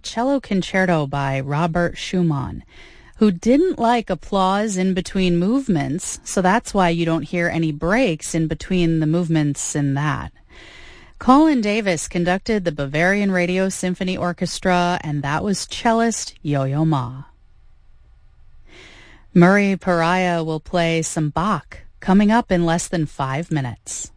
cello concerto by Robert Schumann, who didn't like applause in between movements, so that's why you don't hear any breaks in between the movements in that. Colin Davis conducted the Bavarian Radio Symphony Orchestra, and that was cellist Yo-Yo Ma. Murray Pariah will play some Bach coming up in less than 5 minutes.